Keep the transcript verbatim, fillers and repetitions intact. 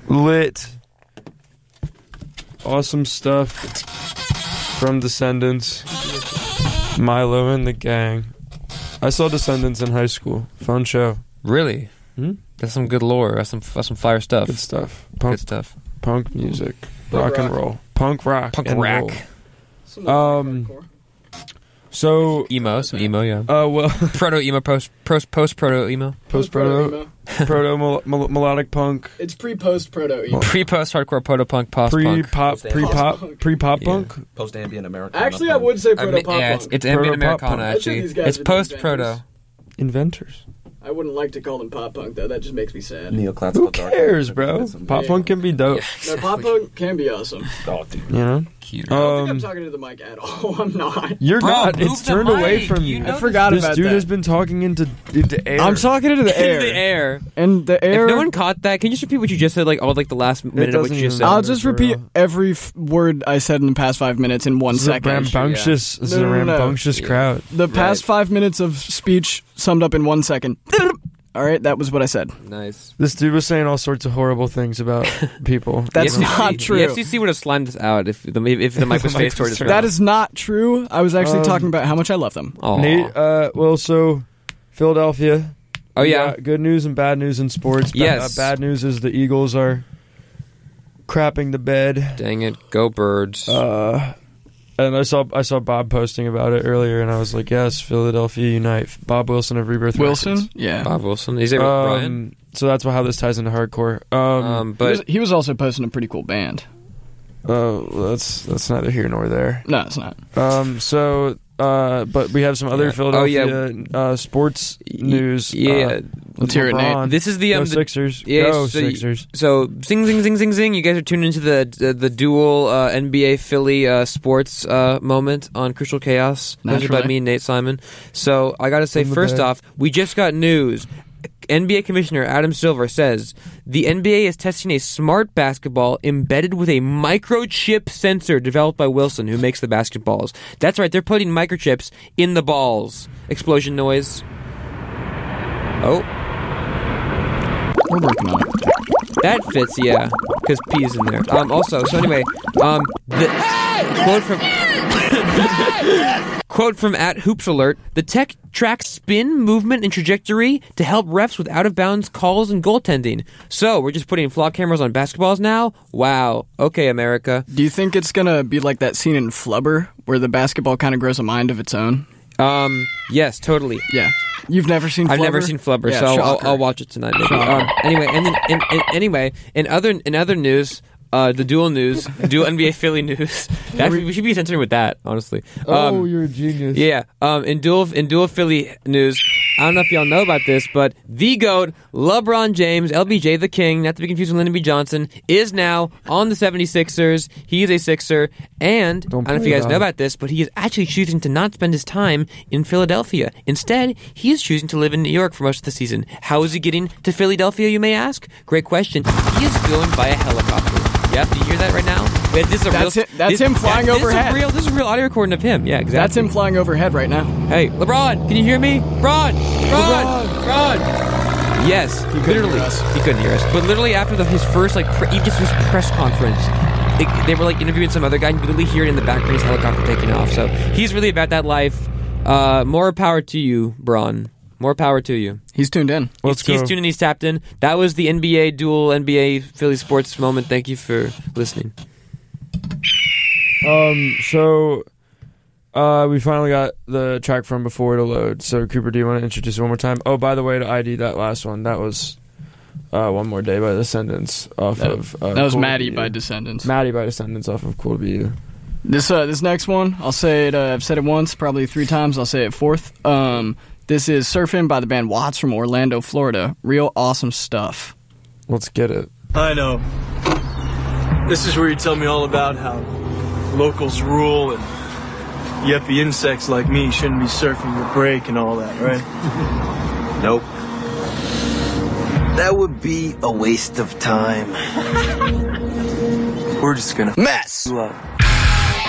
Lit. Awesome stuff from Descendants. Milo and the gang. I saw Descendants in high school. Fun show. Really? Hmm? That's some good lore. That's some that's some fire stuff. Good stuff. Punk, good stuff. Punk music. Punk rock, rock and roll. Punk rock. Punk and rock. roll. Some Um, So emo, some emo, yeah. Uh, well, proto emo, post post post proto emo, post proto proto mel- mel- melodic punk. It's pre post proto emo. Pre post hardcore proto punk, post Pre punk, pop, pre pop, pre pop Yeah. punk. Post ambient American. Actually, I would say I proto mean, pop yeah, punk. it's, it's ambient Proto-pop Americana. punk. Actually, These guys it's are the post inventors. proto. Inventors. I wouldn't like to call them pop punk though. That just makes me sad. Neoclassical. Who cares, bro? Pop punk can be dope. No, pop punk can be awesome. Oh, dude. You know. Cute. I don't think I'm Um, talking to the mic at all. I'm not. You're Bro, not. move It's the turned away mic. from You you. know I forgot This about dude that. has been talking into into air. I'm talking into the air. In the air. And the air. If no one caught that, can you just repeat what you just said? Like all like the last minute of what doesn't you just even said. I'll just For repeat real. every f- word I said in the past five minutes in one This is a second. rambunctious. This is No, a no, no, no. rambunctious crowd. The past five minutes of speech summed up in one second. All right, that was what I said. Nice. This dude was saying all sorts of horrible things about people. That's The not F C C true. The F C C would have slimed this out if the if the mic was The mic faced toward was his turned. That is not true. I was actually Um, talking about how much I love them. Aw. Nate, uh, well, so Philadelphia. Oh we yeah. got good news and bad news in sports. Ba- Yes. uh, bad news is the Eagles are crapping the bed. Dang it. Go Birds. Uh, and I saw I saw Bob posting about it earlier, and I was like, yes, Philadelphia unite. Bob Wilson of Rebirth Wilson? Records. Yeah. Bob Wilson. Is it Um, Ryan? So that's how this ties into hardcore. Um, Um, He but was, he was also posting a pretty cool band. uh, that's that's neither here nor there. No, it's not. Um, so, uh, but we have some other Yeah. Philadelphia Oh, yeah. uh, sports news. yeah. Uh, Let's hear it, Nate. LeBron. This is the Go um. the- Sixers. yeah, Go so- Sixers. So zing zing zing zing zing! You guys are tuned into the the, the dual uh, N B A Philly uh, sports uh, moment on Crucial Chaos, hosted by Naturally. me, Nate Simon. So I got to say, From the first bed. off, we just got news. N B A Commissioner Adam Silver says the N B A is testing a smart basketball embedded with a microchip sensor developed by Wilson, who makes the basketballs. That's right, they're putting microchips in the balls. Explosion noise. Oh. We're working on it. That fits, yeah, because P is in there. Um, also, so anyway, um, the quote from quote from at Hoops Alert: the tech tracks spin, movement, and trajectory to help refs with out of bounds calls and goaltending. So we're just putting flock cameras on basketballs now. Wow. Okay, America. Do you think it's going to be like that scene in Flubber where the basketball kind of grows a mind of its own? Um, yes, totally. Yeah. You've never seen Flubber? I've never seen Flubber, Yeah, so I'll, shocker. I'll watch it tonight. Maybe. Shocker. Um, anyway, and then in, in, anyway, in other in other news, uh, the dual news, dual N B A Philly news. That, we should be censoring with that, honestly. Um, Oh, you're a genius. yeah. Um, in dual in dual Philly news, I don't know if y'all know about this, but the GOAT, LeBron James, L B J the King, not to be confused with Lyndon B. Johnson, is now on the seventy-sixers. He is a Sixer, and Don't I don't know if play you guys that. know about this, but he is actually choosing to not spend his time in Philadelphia. Instead, he is choosing to live in New York for most of the season. How is he getting to Philadelphia, you may ask? Great question. He is going by a helicopter. Yeah, do you hear that right now? Wait, this is a That's real, it- that's this- him flying that- overhead. This is, real, this is a real audio recording of him. Yeah, exactly. That's him flying overhead right now. Hey, LeBron, can you hear me? LeBron! LeBron! LeBron! Yes, He couldn't literally. hear us. He couldn't hear us. But literally after the, his first, like, pre, just his press conference, they, they were, like, interviewing some other guy, and you could literally hear it in the background, his helicopter taking off. So he's really about that life. Uh, more power to you, Bron. More power to you. He's tuned in. Let's he's, go. he's tuned in, he's tapped in. That was the N B A dual N B A Philly sports moment. Thank you for listening. Um. So, uh, we finally got the track from Before to load. So, Cooper, do you want to introduce it one more time? Oh, by the way, to I D that last one, that was uh, One More Day by Descendants off That, of. Uh, that was Cool to Maddie Be by You. Descendants. Maddie by Descendants off of Cool to Be You. This uh, this next one, I'll say it. Uh, I've said it once, probably three times. I'll say it fourth. Um, this is Surfing by the band Watts from Orlando, Florida. Real awesome stuff. Let's get it. I know. This is where you tell me all about how locals rule and yuppie insects like me shouldn't be surfing your break and all that, right? Nope. That would be a waste of time. We're just gonna mess you up.